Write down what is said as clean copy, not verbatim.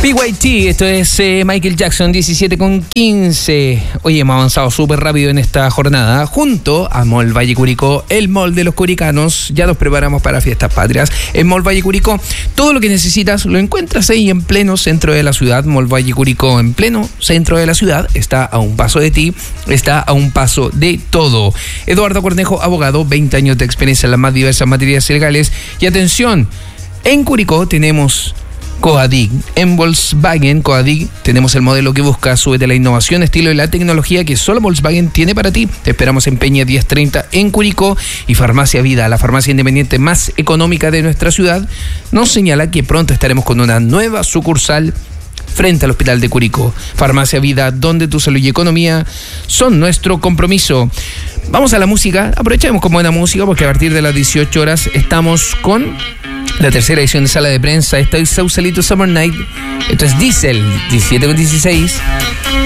PYT, esto es Michael Jackson, 17:15. Oye, hemos avanzado súper rápido en esta jornada. Junto a Mall Valle Curicó, el mall de los curicanos, ya nos preparamos para Fiestas Patrias. En Mall Valle Curicó, todo lo que necesitas lo encuentras ahí en pleno centro de la ciudad. Mall Valle Curicó, en pleno centro de la ciudad, está a un paso de ti, está a un paso de todo. Eduardo Cornejo, abogado, 20 años de experiencia en las más diversas materias legales. Y atención, en Curicó tenemos Coadig. En Volkswagen Coadig tenemos el modelo que busca. Súbete a la innovación, estilo y la tecnología que solo Volkswagen tiene para ti. Te esperamos en Peña 1030 en Curicó. Y Farmacia Vida, la farmacia independiente más económica de nuestra ciudad, nos señala que pronto estaremos con una nueva sucursal frente al Hospital de Curicó. Farmacia Vida, donde tu salud y economía son nuestro compromiso. Vamos a la música. Aprovechemos con buena música porque a partir de las 18 horas estamos con la tercera edición de Sala de Prensa. Esta es Sausalito Summer Night. Esto es Diesel, 17:16.